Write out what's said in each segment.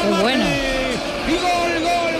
Martín. Bueno. Y gol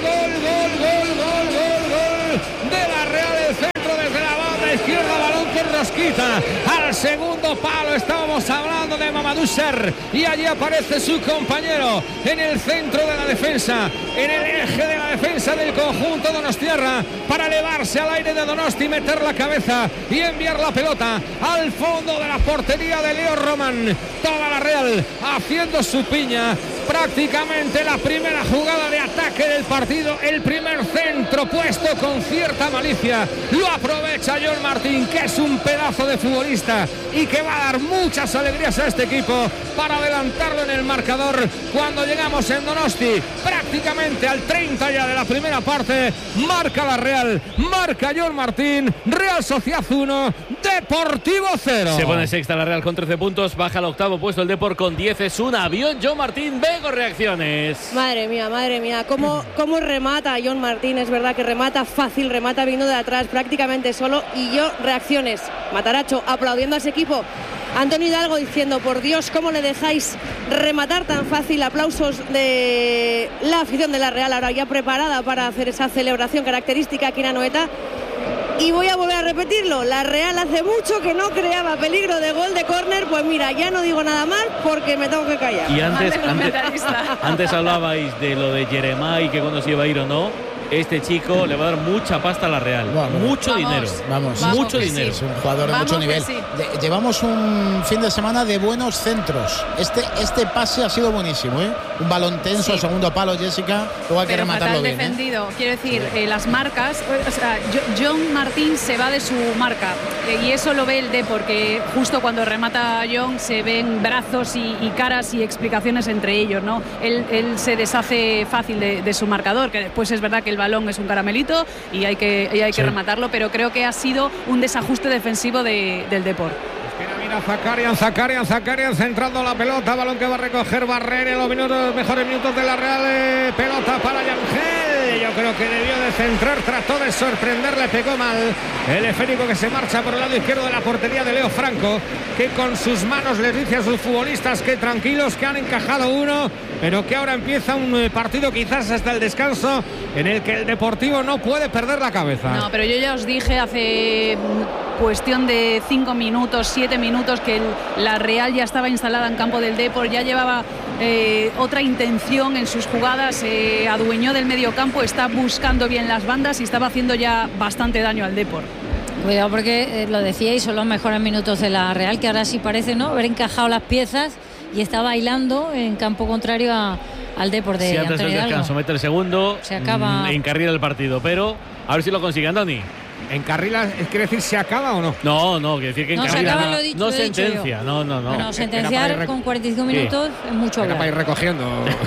de la Real, el centro desde la banda izquierda, balón con rosquita al segundo palo. Estábamos hablando de Mamadou Sarr y allí aparece su compañero en el centro de la defensa, en el eje de la defensa del conjunto donostiarra, para elevarse al aire de Donosti, meter la cabeza y enviar la pelota al fondo de la portería de Leo Roman. Toda la Real haciendo su piña. Prácticamente la primera jugada de ataque del partido, el primer centro puesto con cierta malicia, lo aprovecha John Martín, que es un pedazo de futbolista y que va a dar muchas alegrías a este equipo para adelantarlo en el marcador cuando llegamos en Donosti, prácticamente al 30 ya de la primera parte. Marca la Real, marca John Martín. Real Sociedad 1, Deportivo 0. Se pone sexta la Real con 13 puntos, baja al octavo puesto el Depor con 10. Es un avión John Martín. Vengo reacciones. Madre mía, cómo remata John Martín. Es verdad que remata fácil, remata viniendo de atrás prácticamente solo. Y yo, reacciones, Mataracho aplaudiendo a ese equipo, Antonio Hidalgo diciendo: por Dios, cómo le dejáis rematar tan fácil. Aplausos de la afición de la Real, ahora ya preparada para hacer esa celebración característica aquí en Anoeta. Y voy a volver a repetirlo, la Real hace mucho que no creaba peligro de gol de córner. Pues mira, ya no digo nada más porque me tengo que callar. Y antes hablabais de lo de Jeremai, que cuando se iba a ir o no. Este chico le va a dar mucha pasta a la Real. Mucho dinero. Mucho dinero. Sí. Es un jugador de mucho nivel. Sí. Llevamos un fin de semana de buenos centros. Este pase ha sido buenísimo, ¿eh? Un balón tenso al segundo palo, Jessica. Luego hay que rematarlo bien. Defendido. Quiero decir, las marcas. O sea, John Martín se va de su marca. Y eso lo ve el Depor, porque justo cuando remata John se ven brazos y caras y explicaciones entre ellos, ¿no? Él se deshace fácil de su marcador, que después es verdad que el balón es un caramelito y hay que rematarlo, pero creo que ha sido un desajuste defensivo del Depor. Mira, Zakarian centrando la pelota, balón que va a recoger Barrera en los mejores minutos de la Real. Pelota para Yangel. Yo creo que debió de centrar, trató de sorprender, le pegó mal. El esférico que se marcha por el lado izquierdo de la portería de Leo Franco, que con sus manos les dice a sus futbolistas que tranquilos, que han encajado uno, pero que ahora empieza un partido quizás hasta el descanso en el que el Deportivo no puede perder la cabeza. No, pero yo ya os dije hace cuestión de 5 minutos, 7 minutos, que la Real ya estaba instalada en campo del Depor, ya llevaba otra intención en sus jugadas, se adueñó del medio campo, está buscando bien las bandas y estaba haciendo ya bastante daño al Depor. Cuidado porque lo decíais, son los mejores minutos de la Real, que ahora sí parece, ¿no?, haber encajado las piezas y está bailando en campo contrario al Depor de Antonio Antonio del descanso, mete el segundo, se acaba. Encarrila el partido, pero a ver si lo consigue Andoni. ¿Encarrila quiere decir se acaba o no? No, quiere decir que encarrila. No, se acaba, no sentencia, no. Bueno, sentenciar con 45 minutos es mucho hablar. Para ir recogiendo.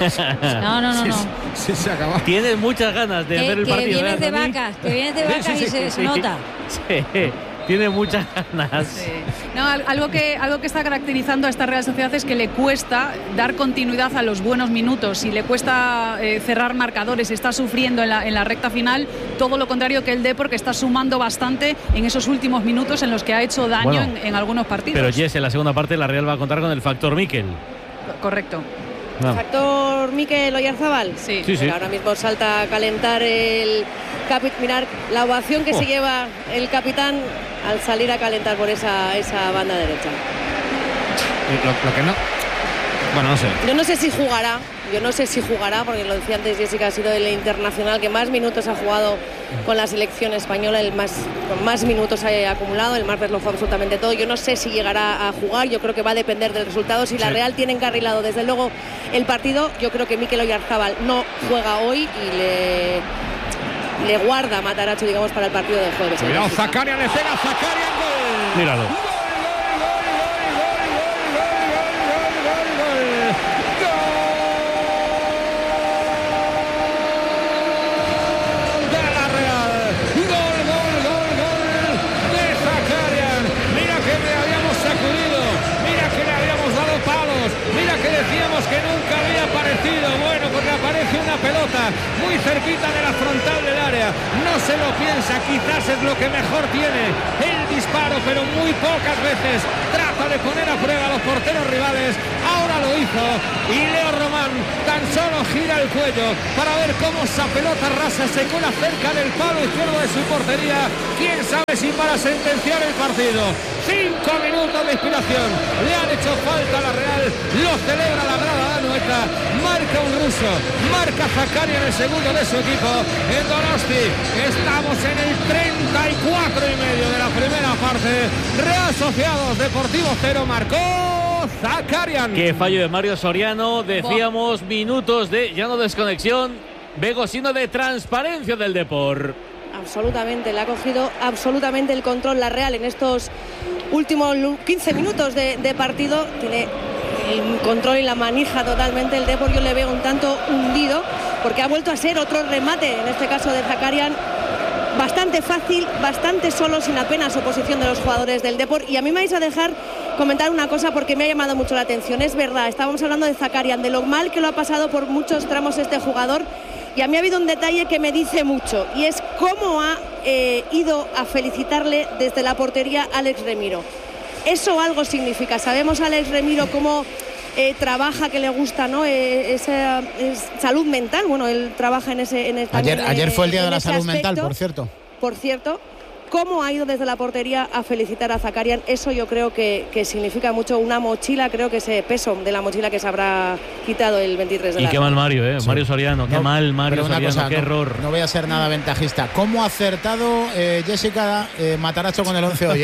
No. Sí, se acaba. Tienes muchas ganas de ver el partido. Que vienes de vacas, y se nota. Sí. Tiene muchas ganas. Sí. No, algo que está caracterizando a esta Real Sociedad es que le cuesta dar continuidad a los buenos minutos y le cuesta cerrar marcadores, está sufriendo en la recta final, todo lo contrario que el Depor, que está sumando bastante en esos últimos minutos en los que ha hecho daño en algunos partidos. Pero Jess, en la segunda parte la Real va a contar con el factor Mikel. Correcto. No. ¿Factor Mikel Oyarzabal? Sí. Ahora mismo salta a calentar el mirar la ovación que se lleva el capitán al salir a calentar por esa banda derecha. Lo que no. Bueno, no sé. Yo no sé si jugará, porque lo decía antes Jessica, ha sido el internacional que más minutos ha jugado con la selección española, con más minutos ha acumulado. El martes lo fue absolutamente todo. Yo no sé si llegará a jugar, yo creo que va a depender del resultado. Si la Real tiene encarrilado desde luego el partido, yo creo que Mikel Oyarzabal no juega hoy y le guarda Mataracho, digamos, para el partido de jueves. Cuidado, Zakarian le pega, Zakarian, gol. Míralo. Decíamos que nunca había aparecido, bueno, porque aparece una pelota muy cerquita de la frontal del área, no se lo piensa, quizás es lo que mejor tiene el disparo, pero muy pocas veces trata de poner a prueba a los porteros rivales. Ahora lo hizo y Leo Román, tan tan solo gira el cuello para ver cómo esa pelota rasa se cuela cerca del palo izquierdo de su portería. Quién sabe si para sentenciar el partido. 5 minutos de inspiración, le han hecho falta a la Real, lo celebra la grada de Anoeta, marca un ruso, marca Zakarian, el segundo de su equipo en Donosti. Estamos en el 34,5 de la primera parte. Real Sociedad Deportivo 0, marcó Zakarian. Qué fallo de Mario Soriano, decíamos minutos de ya no desconexión, Bego, sino de transparencia del Depor. Absolutamente, le ha cogido absolutamente el control la Real en estos últimos 15 minutos de partido. Tiene el control y la manija totalmente el Depor. Yo le veo un tanto hundido porque ha vuelto a ser otro remate, en este caso de Zakarian, bastante fácil, bastante solo, sin apenas oposición de los jugadores del Depor. Y a mí me vais a dejar comentar una cosa porque me ha llamado mucho la atención. Es verdad, estábamos hablando de Zakarian, de lo mal que lo ha pasado por muchos tramos este jugador. Y a mí ha habido un detalle que me dice mucho, y es cómo ha ido a felicitarle desde la portería a Alex Remiro. Eso algo significa. Sabemos a Alex Remiro cómo trabaja, que le gusta, ¿no? Esa salud mental. Bueno, él trabaja en ese ayer fue el día de la salud mental, por cierto. Cómo ha ido desde la portería a felicitar a Zakarian, eso yo creo que significa mucho. Una mochila, creo que ese peso de la mochila que se habrá quitado el 23 de la. Y qué mal Mario, sí. Mario Soriano, qué mal Mario Soriano, cosa, qué error. No voy a ser nada ventajista. ¿Cómo ha acertado Jessica Mataracho con el 11 hoy,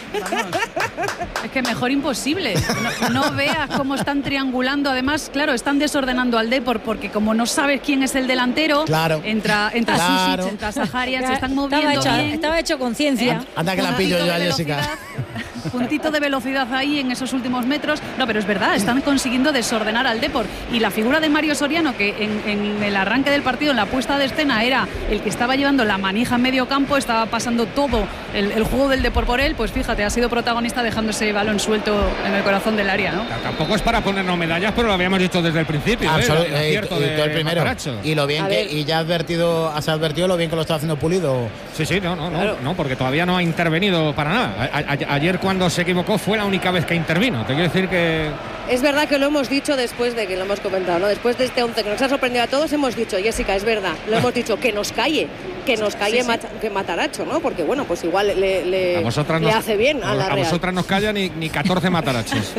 Es que mejor imposible. No veas cómo están triangulando. Además, claro, están desordenando al Depor porque como no sabes quién es el delantero, claro. entra Susic, entra Zakarian, se están moviendo estaba hecho conciencia. Anda que la pillo yo a Jessica. Puntito de velocidad ahí en esos últimos metros. No, pero es verdad, están consiguiendo desordenar al Depor. Y la figura de Mario Soriano, que en el arranque del partido, en la puesta de escena, era el que estaba llevando la manija en medio campo, estaba pasando todo el juego del Depor por él, pues fíjate, ha sido protagonista dejando ese balón suelto en el corazón del área, ¿no? Tampoco es para ponernos medallas, pero lo habíamos visto desde el principio. El primero. Y lo bien y ya has advertido lo bien que lo está haciendo Pulido. Sí, no, porque todavía no ha intervenido para nada. Ayer cuando se equivocó fue la única vez que intervino. Te quiero decir que... Es verdad que lo hemos dicho después de que lo hemos comentado, ¿no? Después de este 11 que nos ha sorprendido a todos, hemos dicho, Jessica, es verdad, lo hemos dicho, que nos calle que Mataracho, ¿no? Porque bueno, pues igual le hace bien a la Real. A vosotras nos callan ni 14 Matarachos.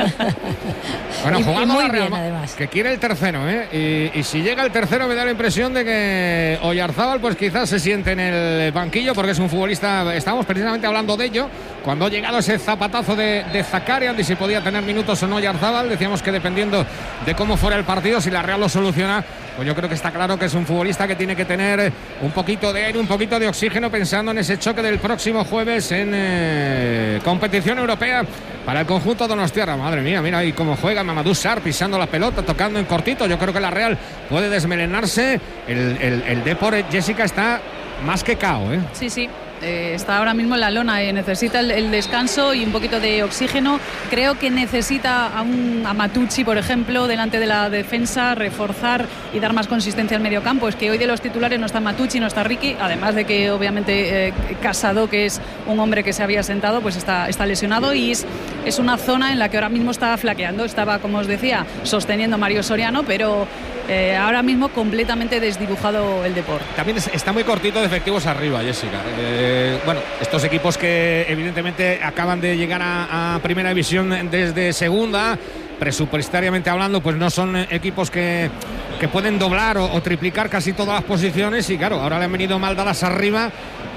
Bueno, jugando a la Real, además, que quiere el tercero, y si llega el tercero me da la impresión de que Oyarzábal pues quizás se siente en el banquillo, porque es un futbolista, estábamos precisamente hablando de ello cuando ha llegado ese zapatazo de Zakarian, de si podía tener minutos o no Oyarzábal. Decíamos que dependiendo de cómo fuera el partido, si la Real lo soluciona, pues yo creo que está claro que es un futbolista que tiene que tener un poquito de aire, un poquito de oxígeno, pensando en ese choque del próximo jueves en competición europea para el conjunto donostiarra. Madre mía, mira ahí cómo juega Mamadou Sarr, pisando la pelota, tocando en cortito. Yo creo que la Real puede desmelenarse. El Depor, Jessica, está más que cao, Sí. Está ahora mismo en la lona, necesita el descanso y un poquito de oxígeno. Creo que necesita a Matucci, por ejemplo, delante de la defensa, reforzar y dar más consistencia al mediocampo. Es que hoy de los titulares no está Matucci, no está Ricky, además de que obviamente Casado, que es un hombre que se había sentado, pues está lesionado, y es una zona en la que ahora mismo está flaqueando. Estaba, como os decía, sosteniendo Mario Soriano, pero ahora mismo completamente desdibujado el Depor. También está muy cortito de efectivos arriba, Jessica. Bueno, estos equipos que evidentemente acaban de llegar a primera división desde segunda, presupuestariamente hablando, pues no son equipos que pueden doblar o triplicar casi todas las posiciones, y claro, ahora le han venido mal dadas arriba.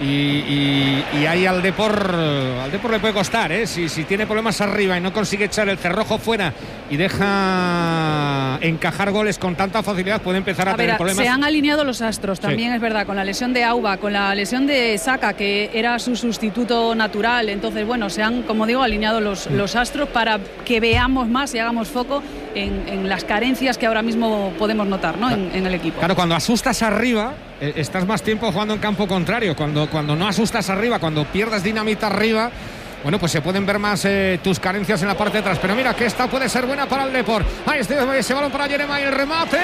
Y ahí al Depor le puede costar, si tiene problemas arriba y no consigue echar el cerrojo fuera y deja encajar goles con tanta facilidad, puede empezar a tener problemas. Se han alineado los astros también, sí. Es verdad, con la lesión de Auba, con la lesión de Saka, que era su sustituto natural. Entonces, bueno, se han, como digo, alineado los astros para que veamos más y hagamos foco en las carencias que ahora mismo podemos notar, ¿no? en el equipo. Claro, cuando asustas arriba, estás más tiempo jugando en campo contrario. Cuando no asustas arriba, cuando pierdas dinamita arriba, bueno, pues se pueden ver más tus carencias en la parte de atrás. Pero mira que esta puede ser buena para el Depor. Ahí está ese balón para Jeremai, el remate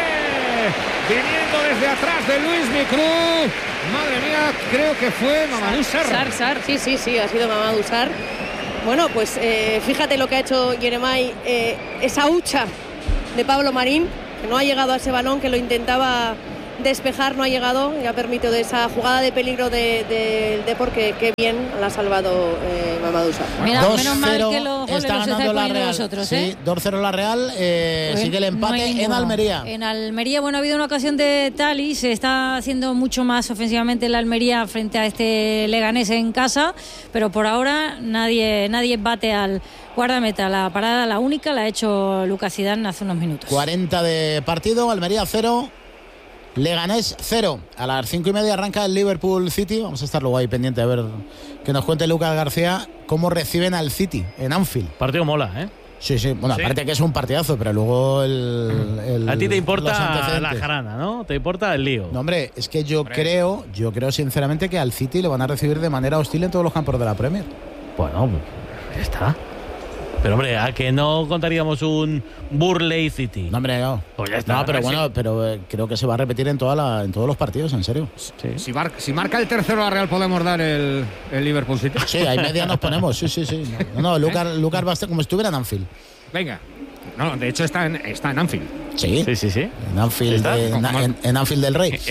viniendo desde atrás de Luis Micru. Madre mía, creo que fue Mamadou Sarr. Sí, ha sido Mamadou Sarr. Bueno, pues fíjate lo que ha hecho Jeremai, esa hucha de Pablo Marín, que no ha llegado a ese balón, que lo intentaba despejar, no ha llegado y ha permitido de esa jugada de peligro del Depor que bien la ha salvado Mamadou Sarr. Mira, menos mal que los goles está los ganando estáis la poniendo Real. vosotros, Sí, 2-0 la Real, pues sigue el empate en Almería. En Almería, bueno, ha habido una ocasión de Tali, se está haciendo mucho más ofensivamente la Almería frente a este Leganés en casa, pero por ahora nadie bate al guardameta. La parada, la única, la ha hecho Lucas Zidane hace unos minutos. 40 de partido, Almería 0. Leganés 0. A las 5:30 arranca el Liverpool City. Vamos a estar luego ahí pendiente a ver que nos cuente Lucas García cómo reciben al City en Anfield. Partido mola, ¿eh? Sí. Bueno, ¿sí? Aparte que es un partidazo, pero luego a ti te importa la jarana, ¿no? Te importa el lío. No, hombre, es que yo creo sinceramente que al City le van a recibir de manera hostil en todos los campos de la Premier. Bueno, ya está. Pero hombre, ¿a que no contaríamos un Burley City? No, hombre, no. Pues ya está. No, pero bueno, creo que se va a repetir en todos los partidos, en serio. Sí. Si marca el tercero la Real, podemos dar el Liverpool City. Sí, ahí media nos ponemos, sí. No, Lucas va a estar como si estuviera en Anfield. Venga. No, de hecho está en Anfield. Sí. En Anfield, en Anfield del Rey.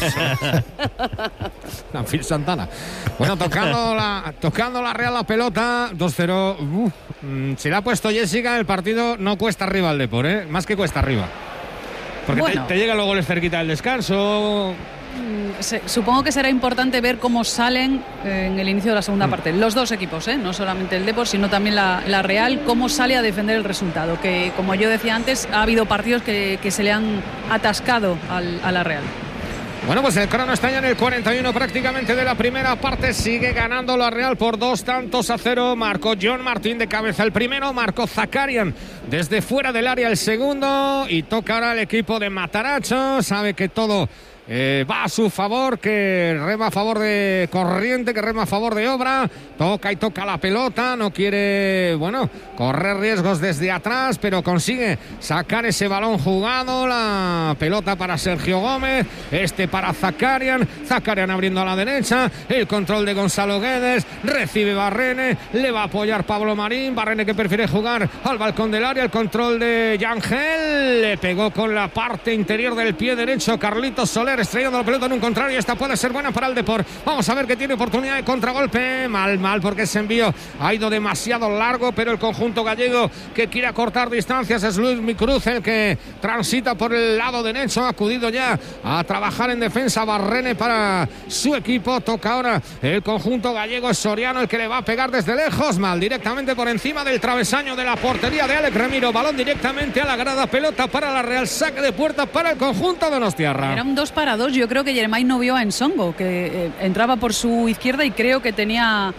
Anfield Santana. Bueno, tocando la Real la pelota, 2-0. Se le ha puesto Jessica, el partido no cuesta arriba al Depor, ¿eh? Más que cuesta arriba. Porque bueno, te llegan los goles cerquita del descanso. Supongo que será importante ver cómo salen en el inicio de la segunda parte los dos equipos, no solamente el Depor, sino también la Real, cómo sale a defender el resultado, que como yo decía antes, ha habido partidos que se le han atascado a la Real. Bueno, pues el crono está ya en el 41 prácticamente de la primera parte. Sigue ganando la Real por 2-0. Marcó John Martín de cabeza el primero. Marcó Zakarian desde fuera del área el segundo. Y toca ahora el equipo de Matarazzo. Sabe que todo va a su favor, que rema a favor de corriente, que rema a favor de obra. Toca la pelota, no quiere, correr riesgos desde atrás, pero consigue sacar ese balón jugado. La pelota para Sergio Gómez, para Zakarian abriendo a la derecha, el control de Gonzalo Guedes, recibe Barrene, le va a apoyar Pablo Marín, Barrene que prefiere jugar al balcón del área, el control de Yangel, le pegó con la parte interior del pie derecho Carlitos Soler, estrellando la pelota en un contrario. Esta puede ser buena para el Depor. Vamos a ver que tiene oportunidad de contragolpe. Mal porque ese envío ha ido demasiado largo, pero el conjunto gallego que quiere acortar distancias es Luis Micruz, el que transita por el lado derecho. Ha acudido ya a trabajar en defensa Barrene para su equipo. Toca ahora el conjunto gallego, es Soriano el que le va a pegar desde lejos. Mal, directamente por encima del travesaño de la portería de Alex Remiro. Balón directamente a la grada. Pelota para la Real. Saque de puerta para el conjunto donostiarra. Era un 2-2. Yo creo que Jeremai no vio a Ensongo, que entraba por su izquierda y creo que tenía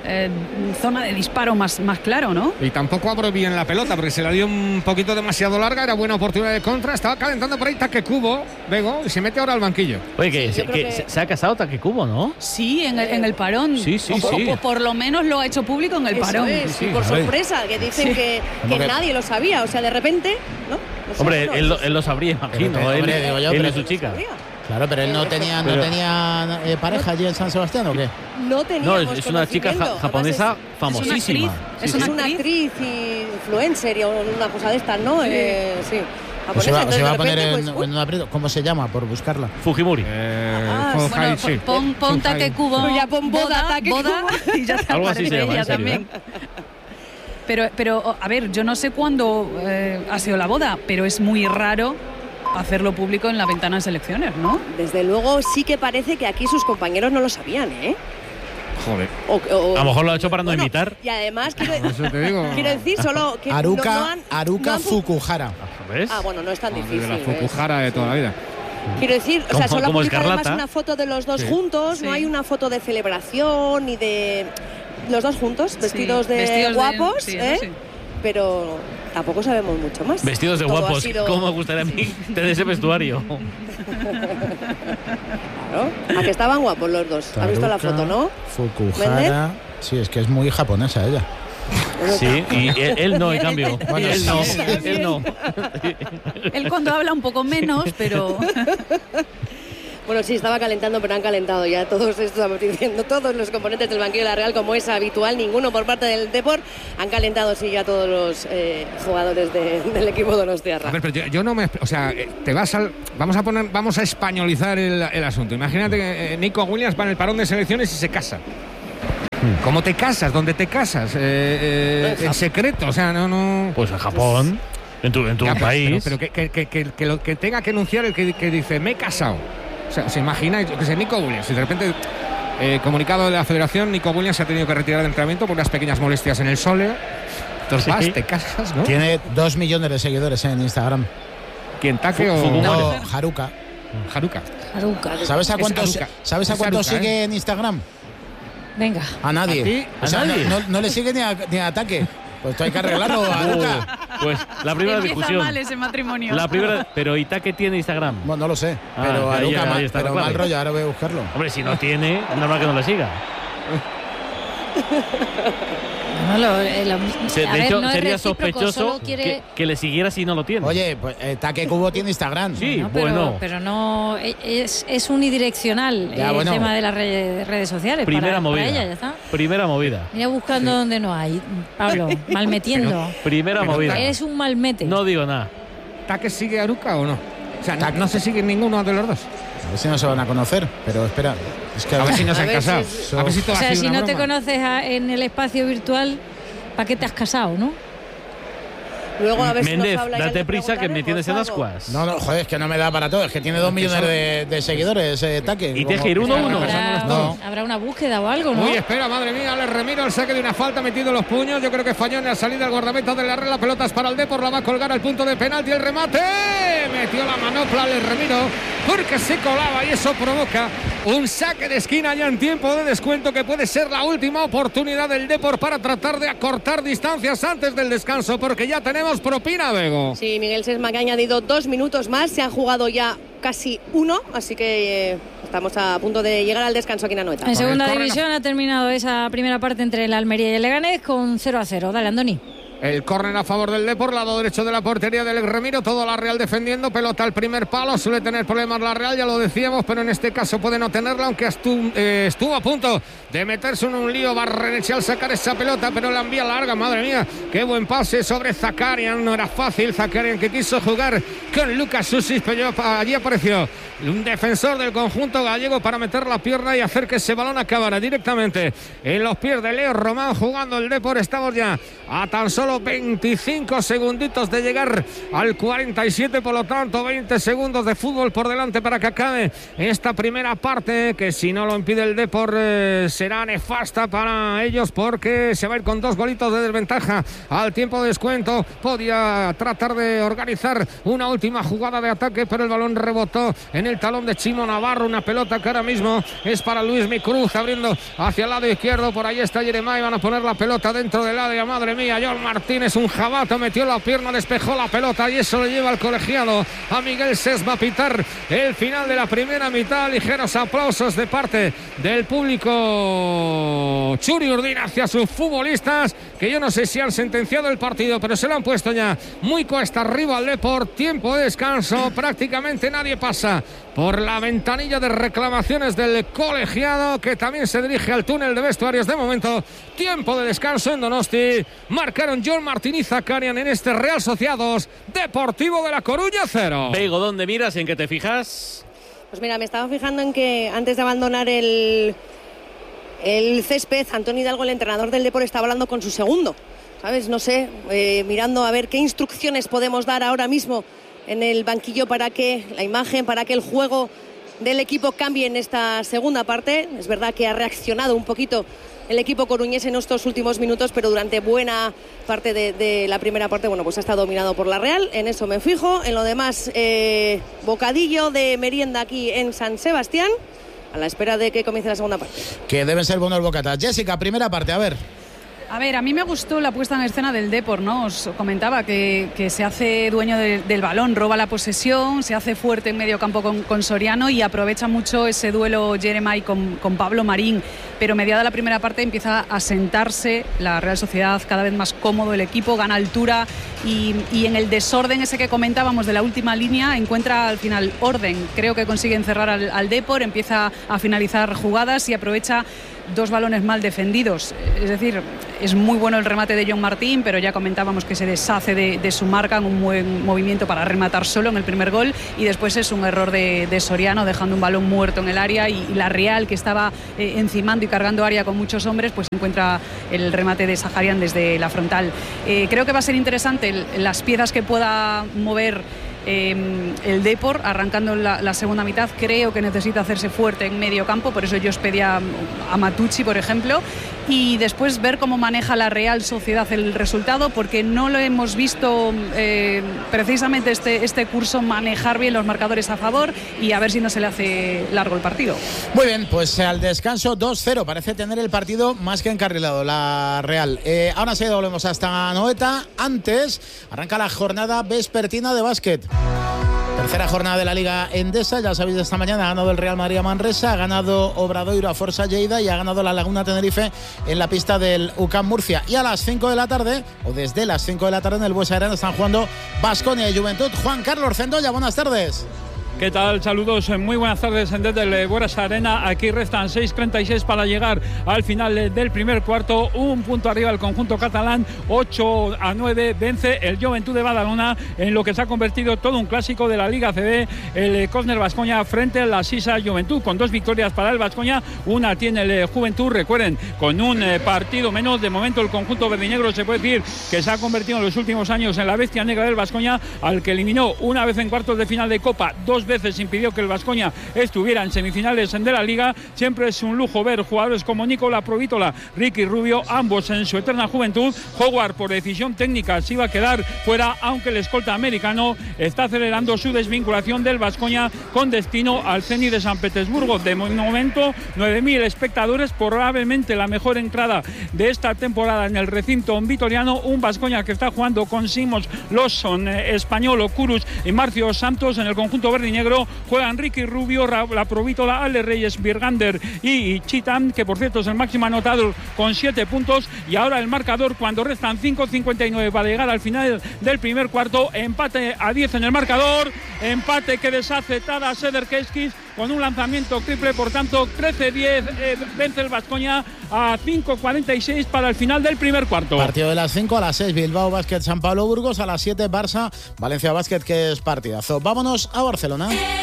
zona de disparo más claro, ¿no? Y tampoco abrió bien la pelota porque se la dio un poquito demasiado larga. Era buena oportunidad de contra. Estaba calentando por ahí Takekubo, Bego, y se mete ahora al banquillo. Oye, que se ha casado Takekubo, ¿no? Sí, en el parón. Sí. Por lo menos lo ha hecho público en el parón. Sí, por sorpresa, que dicen que nadie lo sabía. O sea, de repente, ¿no? Hombre, él lo sabría, imagino. Él y su chica. Claro, pero él no tenía pareja allí en San Sebastián, ¿o qué? No teníamos. No, es una chica japonesa famosísima. Es una actriz y influencer y una cosa de estas, ¿no? Sí. Se va a poner en un aprieto. ¿Cómo se llama? Por buscarla. Fujimori. Pon Takekubo. Ya pon boda y ya te algo así se llama, ella también. Pero, a ver, yo no sé cuándo ha sido la boda, pero es muy raro hacerlo público en la ventana de selecciones, ¿no? Desde luego sí que parece que aquí sus compañeros no lo sabían, ¿eh? Joder. A lo mejor lo ha hecho para no imitar. Y además quiero decir solo que Haruka Fukuhara. ¿Ves? Bueno, no es tan difícil. De la Fukuhara de toda la vida. Quiero decir, solo ha publicado además Escarlata. una foto de los dos juntos, no hay una foto de celebración ni de los dos juntos, vestidos de guapos, pero tampoco sabemos mucho más. Vestidos de guapos, ¿cómo me gustaría a mí tener ese vestuario? Claro, a que estaban guapos los dos. ¿Has visto la foto, no? Fukuhara. Sí, es que es muy japonesa ella. Sí, y él no, en cambio. Bueno, él no. Él cuando habla un poco menos, pero... Bueno, sí, estaba calentando, pero han calentado ya todos, esto estamos diciendo, todos los componentes del banquillo de la Real, como es habitual, ninguno por parte del Depor. Han calentado, sí, ya todos los jugadores del equipo donostiarra. A ver, pero yo no me... O sea, vamos a españolizar el asunto. Imagínate que Nico Williams va en el parón de selecciones y se casa. ¿Cómo te casas? ¿Dónde te casas? En secreto, o sea, no... Pues en Japón, en tu país. Pero que tenga que anunciar el que dice, me he casado. O sea, ¿se imagina? Que es Nico Williams. Y de repente, comunicado de la federación, Nico Williams se ha tenido que retirar del entrenamiento por unas pequeñas molestias en el sóleo. Entonces vas, te casas, ¿no? Tiene 2 millones de seguidores en Instagram. ¿Quién, Take o...? No, Haruka. ¿Sabes a cuántos sigue en Instagram? Venga. A nadie. ¿A nadie? No le sigue ni a Ataque. Pues esto hay que arreglarlo, Haruka. Pues la primera Empieza discusión. mal ese matrimonio. La primera, pero Itaque tiene Instagram. Bueno, no lo sé. Pero Haruka mal rollo, ahora voy a buscarlo. Hombre, si no tiene, normal que no le siga. De hecho, sería sospechoso que le siguiera si no lo tiene. Oye, pues Take Kubo tiene Instagram. Sí, pero no es unidireccional el tema de las redes sociales. Primera movida. Para ella, ya está. Primera movida. Mira buscando donde no hay, Pablo, malmetiendo. Primera movida. Eres un malmete. No digo nada. ¿Take sigue a Haruka o no? O sea, no se sigue ninguno de los dos. A ver si no se van a conocer, pero espera. Es que a ver si no se han casado. Si a ver si todo o sea, ha sido si una no te broma. conoces en el espacio virtual, ¿para qué te has casado, no? Luego a ver Méndez, si nos habla, date prisa que me tienes en ascuas. No, joder, es que no me da para todo. Es que tiene 2 millones de seguidores, Take. Y deje ir uno. Habrá una búsqueda o algo, ¿no? Uy, espera, madre mía, Ale Remiro, el saque de una falta, metido los puños. Yo creo que falló en la salida el guardameta de la red. La pelota es para el Depor, la va a colgar al punto de penalti. El remate, metió la manopla Ale Remiro porque se colaba y eso provoca un saque de esquina ya en tiempo de descuento que puede ser la última oportunidad del Depor para tratar de acortar distancias antes del descanso, porque ya tenemos propina, Bego. Sí, Miguel Sesma, que ha añadido 2 minutos más, se han jugado ya casi 1, así que estamos a punto de llegar al descanso aquí en Anoeta. En segunda división ha terminado esa primera parte entre el Almería y el Leganés con 0-0. Dale, Andoni. El córner a favor del Depor, lado derecho de la portería del Remiro, todo la Real defendiendo, pelota al primer palo, suele tener problemas la Real, ya lo decíamos, pero en este caso puede no tenerla, aunque estuvo a punto de meterse en un lío Barrenechea al sacar esa pelota, pero la envía larga, madre mía, qué buen pase sobre Zakarian, no era fácil, Zakarian que quiso jugar con Lucas Susis, pero allí apareció un defensor del conjunto gallego para meter la pierna y hacer que ese balón acabara directamente en los pies de Leo Román jugando el Depor. Estamos ya a tan solo 25 segunditos de llegar al 47, por lo tanto 20 segundos de fútbol por delante para que acabe esta primera parte, que si no lo impide el Depor será nefasta para ellos, porque se va a ir con 2 golitos de desventaja al tiempo de descuento. Podía tratar de organizar una última jugada de ataque, pero el balón rebotó en el talón de Chimo Navarro, una pelota que ahora mismo es para Luis Micruz, abriendo hacia el lado izquierdo, por ahí está Jeremai, van a poner la pelota dentro del área, madre mía, John Martínez, un jabato, metió la pierna, despejó la pelota y eso le lleva al colegiado, a Miguel Sesma, a pitar el final de la primera mitad. Ligeros aplausos de parte del público Churi Urdin hacia sus futbolistas, que yo no sé si han sentenciado el partido, pero se lo han puesto ya muy cuesta arriba al Depor. Tiempo de descanso, prácticamente nadie pasa por la ventanilla de reclamaciones del colegiado, que también se dirige al túnel de vestuarios. De momento, tiempo de descanso en Donosti. Marcaron John Martín y Zakarian en este Real Sociedad Deportivo de La Coruña 0. Bego, ¿dónde miras? ¿En qué te fijas? Pues mira, me estaba fijando en que antes de abandonar el césped, Antonio Hidalgo, el entrenador del Depor, estaba hablando con su segundo, ¿sabes? No sé, mirando a ver qué instrucciones podemos dar ahora mismo en el banquillo para que la imagen, para que el juego del equipo cambie en esta segunda parte. Es verdad que ha reaccionado un poquito el equipo coruñés en estos últimos minutos, pero durante buena parte de la primera parte, bueno, pues ha estado dominado por la Real. En eso me fijo. En lo demás, bocadillo de merienda aquí en San Sebastián, a la espera de que comience la segunda parte. Que deben ser buenos bocatas. Jessica, primera parte, a ver. A ver, a mí me gustó la puesta en escena del Depor, ¿no? Os comentaba que se hace dueño del balón, roba la posesión, se hace fuerte en medio campo con Soriano y aprovecha mucho ese duelo Jeremai con Pablo Marín. Pero mediada la primera parte empieza a sentarse la Real Sociedad, cada vez más cómodo el equipo, gana altura y en el desorden ese que comentábamos de la última línea encuentra al final orden. Creo que consigue encerrar al Depor, empieza a finalizar jugadas y aprovecha 2 balones mal defendidos. Es decir, es muy bueno el remate de John Martín, pero ya comentábamos que se deshace de su marca en un buen movimiento para rematar solo en el primer gol, y después es un error de Soriano dejando un balón muerto en el área, y la Real, que estaba encimando y cargando área con muchos hombres, pues encuentra el remate de Saharian desde la frontal. Creo que va a ser interesante las piezas que pueda mover el Depor arrancando la segunda mitad. Creo que necesita hacerse fuerte en medio campo, por eso yo os pedía a Matucci, por ejemplo, y después ver cómo maneja la Real Sociedad el resultado, porque no lo hemos visto precisamente este curso manejar bien los marcadores a favor, y a ver si no se le hace largo el partido. Muy bien, pues al descanso 2-0, parece tener el partido más que encarrilado la Real. Ahora sí, volvemos hasta Anoeta. Antes arranca la jornada vespertina de básquet. Tercera jornada de la Liga Endesa, ya sabéis, esta mañana ha ganado el Real Madrid a Manresa, ha ganado Obradoiro a Forza Lleida y ha ganado la Laguna Tenerife en la pista del UCAM Murcia. Y a las 5 de la tarde, o desde las 5 de la tarde, en el Buesa Arena están jugando Baskonia y Juventud. Juan Carlos Cendoya, buenas tardes. ¿Qué tal? Saludos, muy buenas tardes desde el Buesa Arena. Aquí restan 6:36 para llegar al final del primer cuarto. Un punto arriba el conjunto catalán, 8-9 vence el Juventud de Badalona en lo que se ha convertido todo un clásico de la Liga CB, el Cosner Baskonia frente a la Sisa Juventud, con 2 victorias para el Baskonia, una tiene el Juventud, recuerden, con un partido menos. De momento el conjunto verdinegro se puede decir que se ha convertido en los últimos años en la bestia negra del Baskonia, al que eliminó una vez en cuartos de final de Copa, 2 veces impidió que el Baskonia estuviera en semifinales de la Liga. Siempre es un lujo ver jugadores como Nicola Provítola, Ricky Rubio, ambos en su eterna juventud. Howard, por decisión técnica, se iba a quedar fuera, aunque el escolta americano está acelerando su desvinculación del Baskonia con destino al Zenit de San Petersburgo. De momento, 9.000 espectadores, probablemente la mejor entrada de esta temporada en el recinto vitoriano. Un Baskonia que está jugando con Simons, Lawson, Español, Ocurus y Marcio Santos. En el conjunto verde negro juegan Ricky Rubio, la Provítola, Ale Reyes, Birgander y Chitam, que por cierto es el máximo anotador con 7 puntos. Y ahora el marcador, cuando restan 5:59 para llegar al final del primer cuarto, empate a 10 en el marcador, empate que deshace Tadas Sederkeskis con un lanzamiento triple. Por tanto, 13-10 vence el Baskonia a 5:46 para el final del primer cuarto. Partido de las 5. A las 6 Bilbao Basket San Pablo Burgos, a las 7 Barça Valencia Basket, que es partidazo. Vámonos a Barcelona.